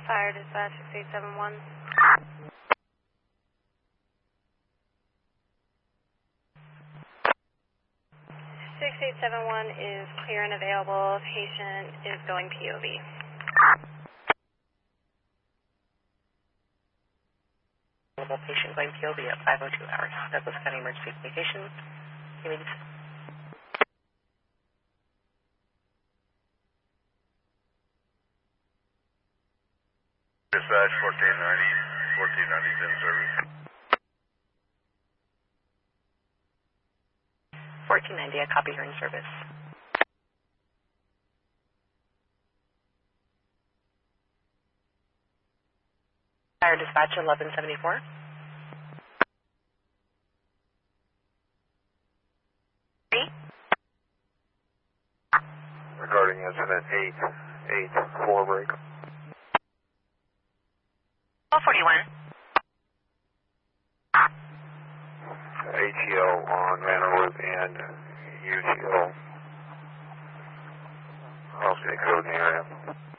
Fire dispatch 6871. 6871 is clear and available. Patient is going POV. Available patient going POV at 5:02 hours. Douglas County Emergency Communications. Communities. Dispatch 1490 is in service. 1490, I copy her in service. Fire dispatch 1174. Regarding incident 884 break. 1241. ATO on Manor Loop and UTO. I'll stay code in the area.